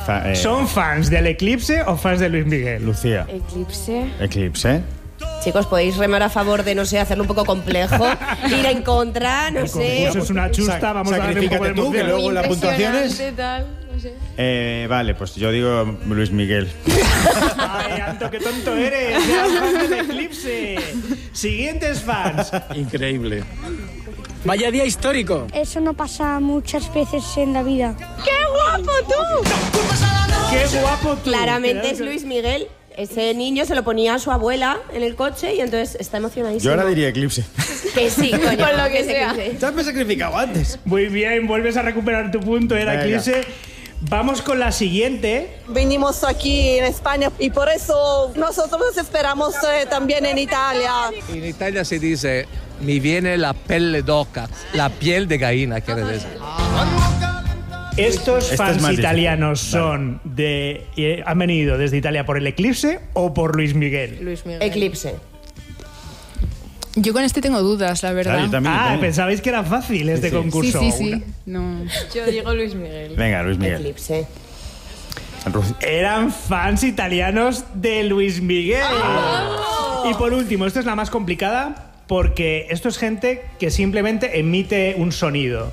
¿Son fans del Eclipse o fans de Luis Miguel? Lucía. Eclipse. Chicos, podéis remar a favor de, no sé, hacerlo un poco complejo, ir en contra, no sé. Eso es una chusta, vamos a darle un poco de tú, que luego las puntuaciones... No sé. Vale, pues yo digo Luis Miguel. Ay, Anto, qué tonto eres. Ya fan del Eclipse. Siguientes fans. Increíble. Vaya día histórico. Eso no pasa muchas veces en la vida. ¡Qué guapo tú! ¡Qué guapo tú! Claramente es Luis Miguel. Ese niño se lo ponía a su abuela en el coche y entonces está emocionadísimo. Yo ahora diría Eclipse. Que sí, coño. Con lo que sea. Te has sacrificado antes. Muy bien, vuelves a recuperar tu punto, era Venga. Eclipse. Vamos con la siguiente. Venimos aquí en España y por eso nosotros esperamos también en Italia. En Italia se dice, mi viene la pelle d'oca, la piel de gallina, quiere decir. ¿Estos Este fans es más italianos difícil. son de han venido desde Italia por el Eclipse o por Luis Miguel? Luis Miguel. Eclipse. Yo con este tengo dudas, la verdad. Claro, yo también. Pensabais que era fácil este Sí. concurso. Sí. No. Yo digo Luis Miguel. Venga, Luis Miguel. Eclipse. Eran fans italianos de Luis Miguel. Y por último, esta es la más complicada porque esto es gente que simplemente emite un sonido.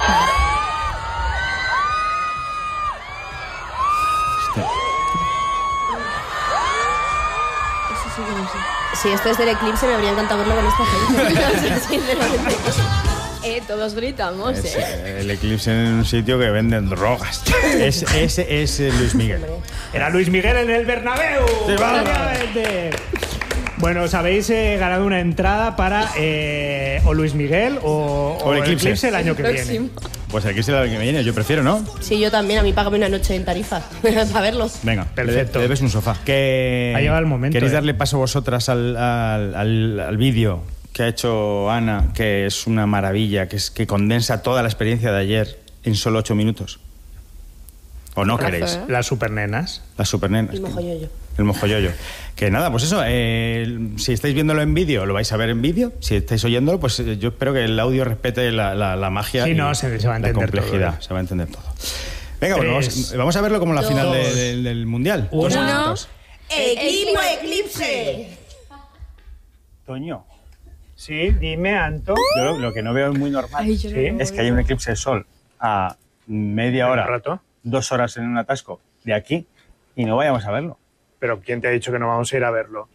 Si esto es del Eclipse, me habría encantado verlo con esta gente. Sinceramente. Todos gritamos, El Eclipse en un sitio que venden drogas. Ese es Luis Miguel. Era Luis Miguel en el Bernabéu. Sí, vamos. Efectivamente. Bueno, os habéis ganado una entrada para o Luis Miguel o el el Eclipse. Eclipse el año que viene. Próximo. Pues el Eclipse es el que me viene, yo prefiero, ¿no? Sí, yo también. A mí págame una noche en Tarifa para verlo. Venga, Perfecto. Le debes un sofá. Ha llegado el momento, ¿Queréis darle paso vosotras al vídeo que ha hecho Ana, que es una maravilla, que condensa toda la experiencia de ayer en solo 8 minutos? ¿O no queréis? Las supernenas. Las supernenas. El mojoyoyo. El mojoyoyo. Que nada, pues eso, si estáis viéndolo en vídeo, lo vais a ver en vídeo. Si estáis oyéndolo, pues yo espero que el audio respete la magia Sí, y no, se va a la entender complejidad. todo, Se va a entender todo. Venga, bueno, Tres, vamos a verlo como la final dos, del Mundial. uno. ¡Equipo Eclipse! Toño. Sí, dime, Anto. Yo lo que no veo es muy normal Ay, yo no lo es que haya un eclipse de sol a media hora, ¿Un rato? 2 horas en un atasco de aquí y no vayamos a verlo. Pero ¿quién te ha dicho que no vamos a ir a verlo?